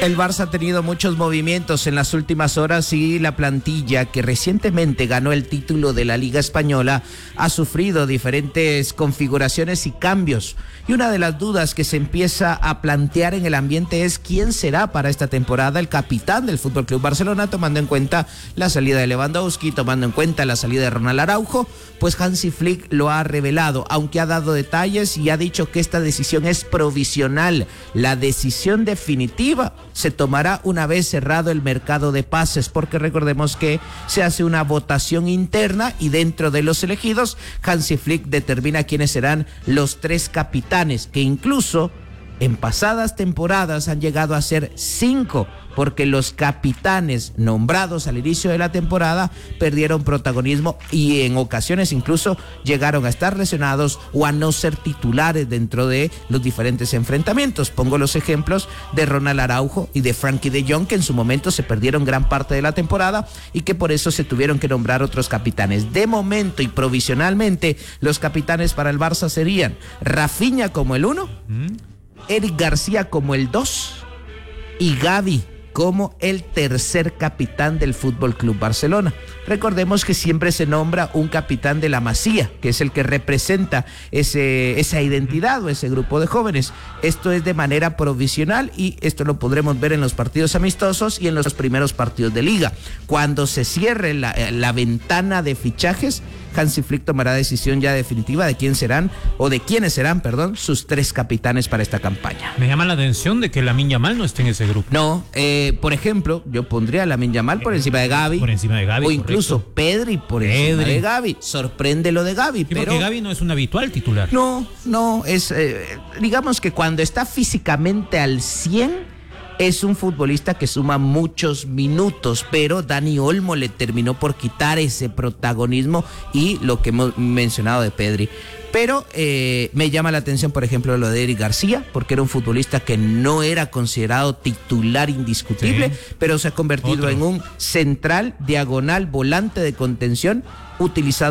El Barça ha tenido muchos movimientos en las últimas horas y la plantilla, que recientemente ganó el título de la Liga Española, ha sufrido diferentes configuraciones y cambios. Y una de las dudas que se empieza a plantear en el ambiente es quién será para esta temporada el capitán del FC Barcelona, tomando en cuenta la salida de Lewandowski, tomando en cuenta la salida de Ronald Araujo. Pues Hansi Flick lo ha revelado, aunque ha dado detalles y ha dicho que esta decisión es provisional. La decisión definitiva se tomará una vez cerrado el mercado de pases, porque recordemos que se hace una votación interna y dentro de los elegidos, Hansi Flick determina quiénes serán los 3 capitanes, que incluso en pasadas temporadas han llegado a ser 5, porque los capitanes nombrados al inicio de la temporada perdieron protagonismo y en ocasiones incluso llegaron a estar lesionados o a no ser titulares dentro de los diferentes enfrentamientos. Pongo los ejemplos de Ronald Araujo y de Frankie de Jong, que en su momento se perdieron gran parte de la temporada y que por eso se tuvieron que nombrar otros capitanes. De momento y provisionalmente, los capitanes para el Barça serían Rafinha como el 1, Eric García como el 2 y Gavi como el tercer capitán del FC Barcelona. Recordemos que siempre se nombra un capitán de la Masía, que es el que representa esa identidad o ese grupo de jóvenes. Esto es de manera provisional y esto lo podremos ver en los partidos amistosos y en los primeros partidos de liga. Cuando se cierre la ventana de fichajes, Hansi Flick tomará decisión ya definitiva de quiénes serán sus 3 capitanes para esta campaña. Me llama la atención de que Lamine Yamal no esté en ese grupo. No, por ejemplo, yo pondría a Lamine Yamal por encima de Gavi. Por encima de Gavi, o incluso correcto. Pedri por encima de Gavi. Sorprende lo de Gavi, pero porque Gavi no es un habitual titular. No, es digamos que cuando está físicamente al 100 es un futbolista que suma muchos minutos, pero Dani Olmo le terminó por quitar ese protagonismo y lo que hemos mencionado de Pedri. Pero me llama la atención, por ejemplo, lo de Eric García, porque era un futbolista que no era considerado titular indiscutible, pero se ha convertido en un central, diagonal, volante de contención, utilizado